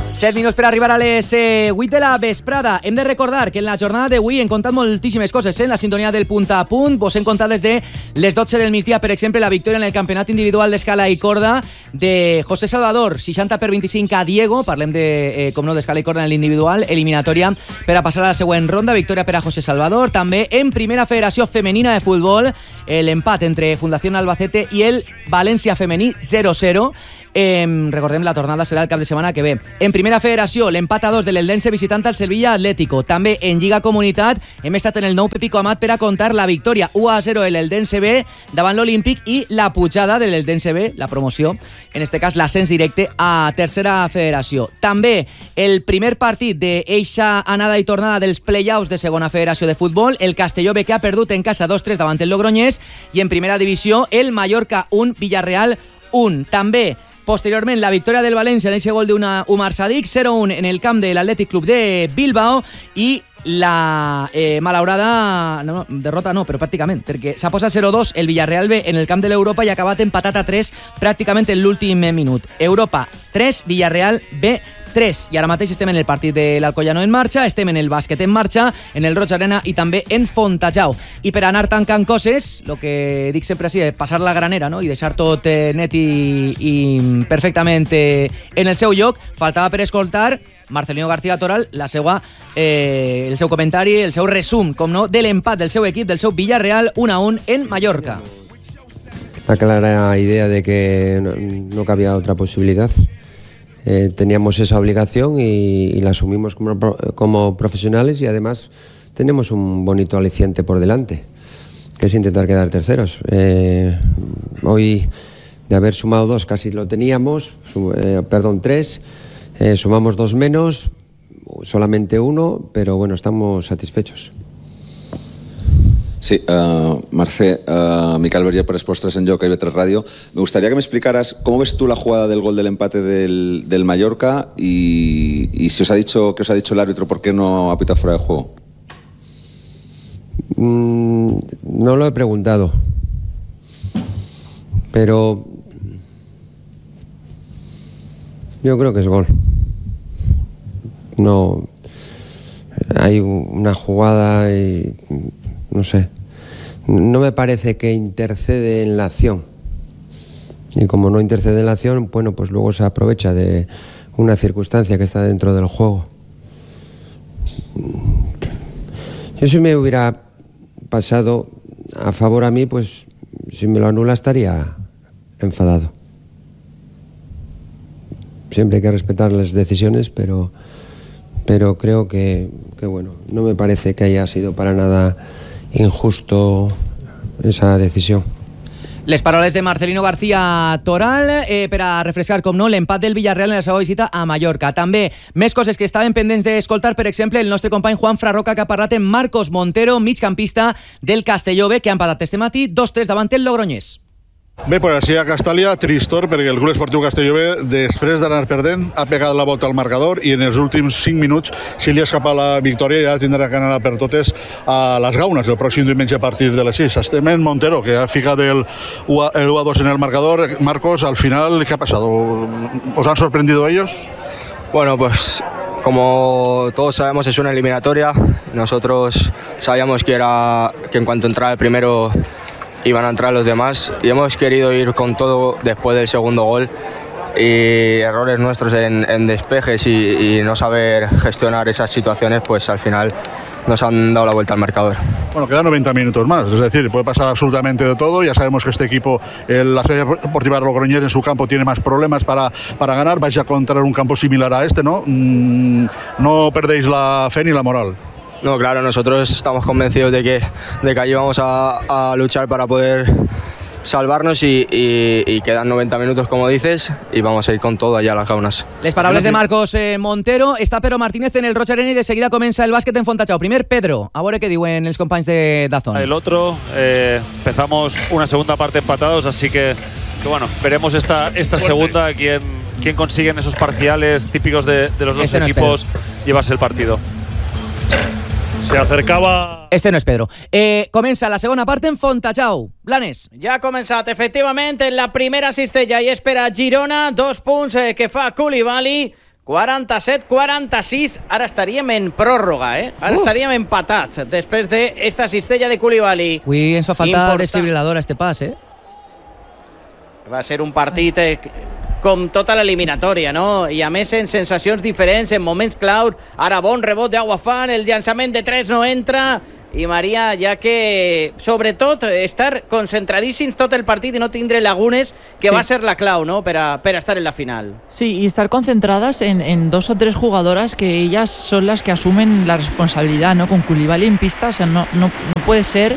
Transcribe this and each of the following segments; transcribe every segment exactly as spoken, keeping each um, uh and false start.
set minuts per arribar a les eh, vuit de la vesprada. Hem de recordar que en la jornada d'avui hem contat moltíssimes coses, eh? En la sintonia del punt a punt. Vos hem contat des de les dotze del migdia, per exemple, la victòria en el campionat individual d'escala i corda de José Salvador, seixanta per vint-i-cinc a Diego. Parlem de, eh, com no, d'escala i corda en l'individual, eliminatòria per a passar a la següent ronda, victòria per a José Salvador. També en primera federació femenina de futbol, l'empat entre Fundación Albacete i el València femení zero zero. Eh, recordem, la tornada serà el cap de setmana que ve. En primera federació, l'empat a dos de l'Eldense visitant al Sevilla Atlético. També en Lliga Comunitat hem estat en el nou Pepico Amat per a contar la victòria u a zero de l'Eldense B davant l'Olímpic i la pujada de l'Eldense B, la promoció, en este cas l'ascens directe a tercera federació. També el primer partit d'eixa anada i tornada dels play-offs de segona federació de futbol, el Castelló B, que ha perdut en casa dos tres davant el Logroñés, i en primera divisió el Mallorca un, Villarreal un. També posteriorment, la victòria del València en aquest gol d'una Umar Sadik, zero un en el camp de l'Atlètic Club de Bilbao, i la eh, malaurada no, derrota no, però pràcticament, perquè s'ha posat zero dos el Villarreal B en el camp de l'Europa i ha acabat empatat a tres pràcticament en l'últim minut. Europa tres, Villarreal B tres. I ara mateix estem en el partit de l'Alcoyano en marxa, estem en el bàsquet en marxa, en el Roig Arena i també en Fontajau. I per anar tancant coses, el que dic sempre així, passar la granera, no? I deixar tot eh, net i, i perfectament eh, en el seu lloc, faltava per escoltar Marcelino García Toral, la seva, eh, el seu comentari, el seu resum, com no, de l'empat del seu equip, del seu Villarreal, un a un en Mallorca. La clara idea de que no, no cabía otra posibilidad. Eh, teníamos esa obligación y, y la asumimos como, como profesionales, y además tenemos un bonito aliciente por delante, que es intentar quedar terceros. Eh, hoy, de haber sumado dos, casi lo teníamos, eh, perdón, tres, eh, sumamos dos menos, solamente uno, pero bueno, estamos satisfechos. Sí, uh, Mercè, uh, Miquel Verger por Esports en Joc y B tres Radio. Me gustaría que me explicaras cómo ves tú la jugada del gol del empate del, del Mallorca y, y si os ha dicho, que os ha dicho el árbitro por qué no ha pitado fuera de juego. Mm, no lo he preguntado, pero yo creo que es gol. No, hay una jugada y no sé, no me parece que intercede en la acción, y como no intercede en la acción, bueno, pues luego se aprovecha de una circunstancia que está dentro del juego. Yo, si me hubiera pasado a favor a mí, pues si me lo anula estaría enfadado. Siempre hay que respetar las decisiones, pero pero creo que, que bueno, no me parece que haya sido para nada injusto esa decisió. Les paraules de Marcelino García Toral eh, per a refrescar, com no, l'empat del Villarreal en la seva visita a Mallorca. També més coses que estaven pendents d'escoltar, per exemple, el nostre company Juan Fraroca, que ha parlat amb Marcos Montero, migcampista del Castelló B, que ha empatat este matí dos tres davant el Logroñés. Bé, pues així a Castàlia, tristor, perquè el Club Esportiu Castelló B, després d'anar perdent, ha pegat la volta al marcador i en els últims cinc minuts se li ha escapat la victòria i ja tindrà que anar per totes a les Gaunes el pròxim diumenge a partir de les sis. Estem en Montero, que ha ficat el u a dos en el marcador. Marcos, al final, ¿qué ha pasado? ¿Os han sorprendido ellos? Bueno, pues como todos sabemos, es una eliminatoria. Nosotros sabíamos que, era, que en cuanto entrara el primero iban a entrar los demás, y hemos querido ir con todo después del segundo gol, y errores nuestros en, en despejes y, y no saber gestionar esas situaciones, pues al final nos han dado la vuelta al marcador. Bueno, quedan noventa minutos más, es decir, puede pasar absolutamente de todo. Ya sabemos que este equipo, el, la Sociedad Deportiva Logroñés, en su campo tiene más problemas para, para ganar. Vais a encontrar un campo similar a este, ¿no? Mm, no perdéis la fe ni la moral. No, claro, nosotros estamos convencidos de que, de que allí vamos a, a luchar para poder salvarnos y, y, y quedan noventa minutos, como dices, y vamos a ir con todo allá a las Gaunes. Les paraules de Marcos eh, Montero. Està Pedro Martínez en el Roig Arena i de seguida comença el bàsquet en Fontajau. Primer, Pedro, a veure què diuen els companys de Dazón. El otro, eh, empezamos una segunda parte empatados, así que, que bueno, veremos esta, esta segunda, quién, quién consiguen esos parciales típicos de, de los dos este equipos no llevarse el partido. Se acercaba... Este no és Pedro. Eh, comença la segona part en Fontajau. Blanes. Ja ha començat, efectivament, en la primera cistella i és per a Girona, dos punts eh, que fa Koulibaly, quaranta-set quaranta-sis, ara estaríem en pròrroga, eh? Ara uh. estaríem empatats després d'esta cistella de Koulibaly. Avui ens fa falta desfibrilador a este pas, eh? Va ser un partit eh, com tota l'eliminatòria, no? I a més en sensacions diferents, en moments clau. Ara bon rebot d'Aguafan, el llançament de tres no entra. I Maria, ja que sobretot estar concentradíssims tot el partit i no tindre lagunes, que sí. va ser la clau, ¿no? Per a, per a estar en la final. Sí, y estar concentradas en, en dos o tres jugadoras que ellas son las que asumen la responsabilidad, ¿no? Con Koulibaly en pista, o sea, no, no, no puede ser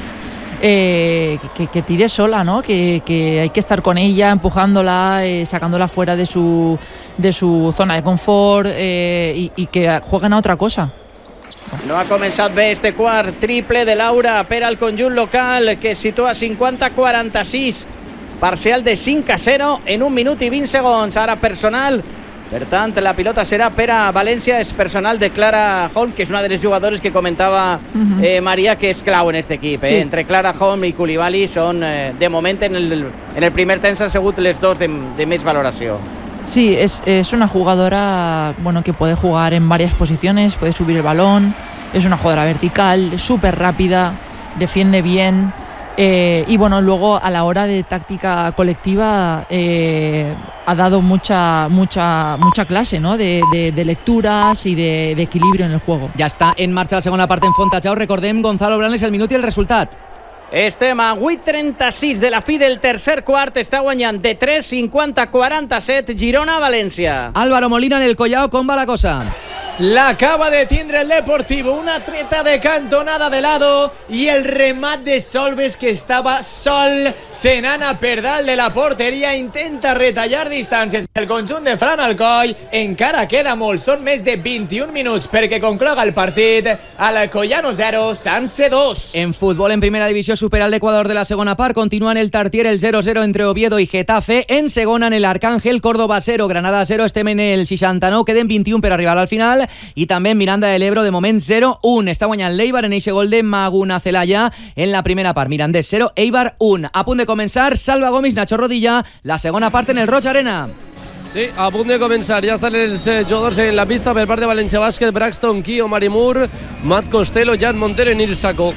eh, que, que tire sola, ¿no? Que, que hay que estar con ella, empujándola, eh, sacándola fuera de su, de su zona de confort eh, y, y que jueguen a otra cosa. No ha començat bé este quart triple de Laura per al conjunt local, que es situa cinquanta quaranta-sis, parcial de cinc a zero en un minut i vint segons. Ara personal, per tant la pilota serà per a València, és personal de Clara Holm, que és una de les jugadores que comentava uh-huh. eh, Maria, que és clau en este equip, eh? Sí. Entre Clara Holm i Koulibaly són eh, de moment en el, en el primer temps han sigut les dos de, de més valoració. Sí, es, es una jugadora bueno, que puede jugar en varias posiciones, puede subir el balón, es una jugadora vertical, súper rápida, defiende bien eh, y bueno, luego a la hora de táctica colectiva eh, ha dado mucha mucha mucha clase, ¿no? de, de, de lecturas y de, de equilibrio en el juego. Ja està en marxa la segona part en Fontachau. Recordem, Gonzalo Blanes, el minut i el resultat. Estem a vuit trenta-sis de la fi del tercer quart, està guanyant de tres, cinquanta quaranta-set, Girona-València. Álvaro Molina en el Collao, com va la cosa? La acaba de tindre el Deportivo, una treta de cantonada de lado y el remat de Solves, que estaba sol. Senana Perdal de la porteria intenta retallar distàncies. El conjunt de Fran Alcoy encara queda molt, són més de vint-i-un minuts perquè concloga el partit. Al Collano zero, Sanse dos. En futbol, en primera divisió, supera el Ecuador de la segona part. Continúa en el Tartier el zero zero entre Oviedo y Getafe. En segona, en el Arcángel, Córdoba zero, Granada zero. Estem en el seixanta-nou, queden vint-i-un per arribar al final. I també Miranda de l'Ebro, de moment zero un. Està guanyant l'Eibar en eixe gol de Maguna Celaya en la primera part. Mirandés zero, Eibar un. A punt de començar, Salva Gomis, Nacho Rodilla, la segona part en el Roig Arena. Sí, a punt de començar. Ja estan els eh, jugadors en la pista per part de València Bàsquet, Braxton Kio, Mari Moore, Matt Costello, Jan Montero i Nil Sacco.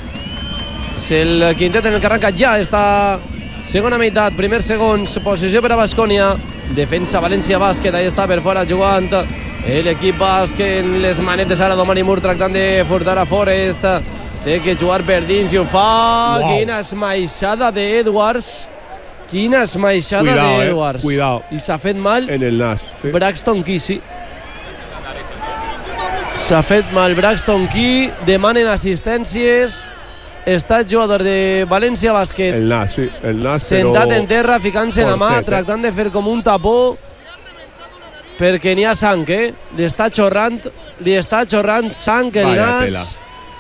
És el quintet en el que arranca ja esta segona meitat, primer segons, posició per a Baskonia, defensa València Bàsquet, ahí està per fora jugant l'equip basc en les manetes ara d'Omari Moore tractant de furtar a Forest, té que jugar per dins i ho fa. Wow. Quina esmaixada d'Edwards, quina esmaixada d'Edwards, eh? Cuidao. I s'ha fet mal en el nas, sí. Braxton Key, sí, s'ha fet mal Braxton Key, demanen assistències. Està el jugador de València Bàsquet, el nas, sí, el nas, sentat però... en terra, ficant-se la mà, tractant de fer com un tapó, perquè n'hi ha sang, eh? Li està xorrant, li està xorrant sang el Vaya nas. Tela.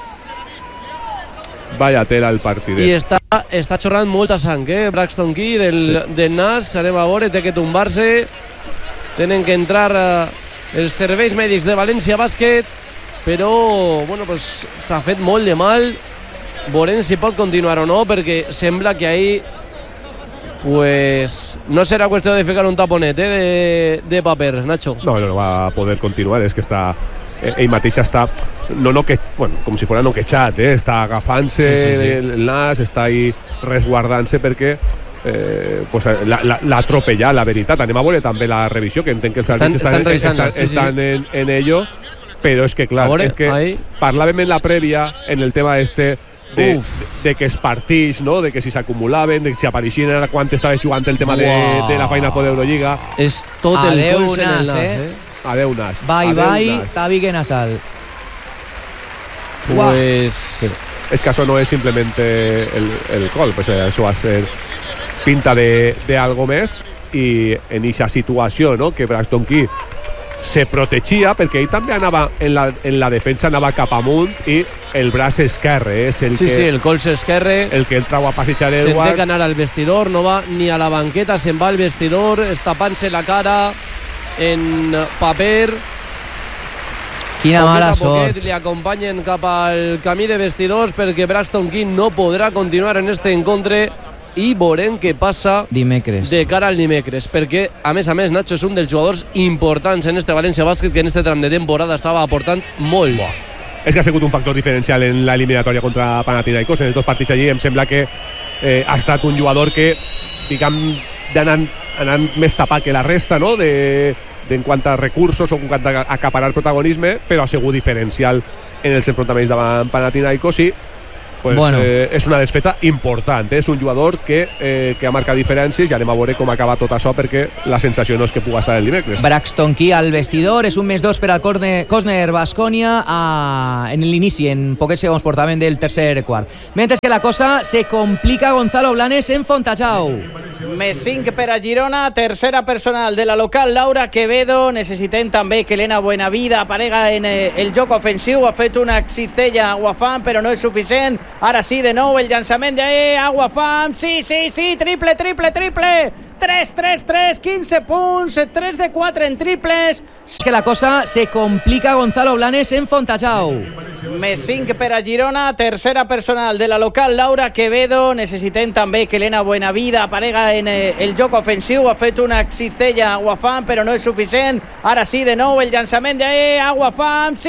Vaya tela el partidet. I està, està xorrant molta sang, eh? Braxton Key del, sí. del nas, anem a veure, té que tombar-se, tenen que entrar eh, els serveis mèdics de València Bàsquet, però, bueno, pues, s'ha fet molt de mal. Veurem si pot continuar o no, perquè sembla que ahir pues no serà qüestió de ficar un taponet eh, de, de paper, Nacho. No, no, no va a poder continuar, és que està ell mateix està, no, no que, bueno, com si fos no queixat, eh, està agafant-se sí, sí, sí. el nas, està ahí resguardant-se perquè eh, pues, l'atropellar, la veritat. Anem a veure també la revisió, que entenc que els estan, estan, estan, estan, sí, estan sí. En, en ello, però és que clar, veure, és que ahí. Parlàvem en la prèvia en el tema este De, de, de que es partís, no? De que si s'acumulaven, de que si apareixien ara quan estaves jugant el tema de, wow. de la Final Four d'Eurolliga. És tot el Adeu, cols en el nas, eh? eh? Adeu, nas. Bye, Adeu, bye, nas. Tavi Genasal. Pues... Sí. És que això no és simplement el, el gol, pues això va ser pinta de, de algo més, i en aquesta situació, no? Que Braxton Key se protegia perquè ell també anava en la, en la defensa, anava cap amunt i el braç esquerre és el sí, que, sí, el colze esquerre, el que entra a passejar Edwards. Se'n té que anar al vestidor, no va ni a la banqueta, se'n va al vestidor, tapant-se la cara en paper. Quina poquet mala a poquet sort. Li acompanyen cap al camí de vestidors perquè Braxton Key no podrà continuar en este encontre. i veurem què passa dimecres. de cara al dimecres, perquè a més a més Nacho és un dels jugadors importants en este València Bàsquet que en este tram de temporada estava aportant molt. Buah. És que ha sigut un factor diferencial en la eliminatòria contra Panathinaikos. En els dos partits allí em sembla que eh, ha estat un jugador que, diguem, anant, anant més tapat que la resta, no?, de, de en quant a recursos o en quant a acaparar protagonisme, però ha sigut diferencial en els enfrontaments davant Panathinaikos i pues, bueno. eh, és una desfeta important, eh? És un jugador que, eh, que ha marcat diferències i anem a veure com acaba tot això, perquè la sensació no és que puga estar el dimecres. Braxton Key al vestidor, és un més dos per al Cosner Baskonia en l'inici, en poquets segons portaven del tercer quart. Mentre que la cosa se complica, Gonzalo Blanes en Fontajau. Més cinc per a Girona, tercera personal de la local Laura Quevedo. Necessitem també que Elena Buenavida aparega en el joc ofensiu. Ha fet una cistella a Aguafam, però no és suficient. Ara sí, de nou el llançament de Aguafam. Sí, sí, sí, triple, triple, triple. tres, tres, tres, quinze punts, tres de quatre en triples. És que la cosa se complica, Gonzalo Blanes en Fontajau. Més cinc per a Girona, tercera personal de la local Laura Quevedo. Necessitem també que Elena Buenavida aparega en el joc ofensiu. Ha fet una cistella a Aguafam, però no és suficient. Ara sí, de nou el llançament de Aguafam. Sí,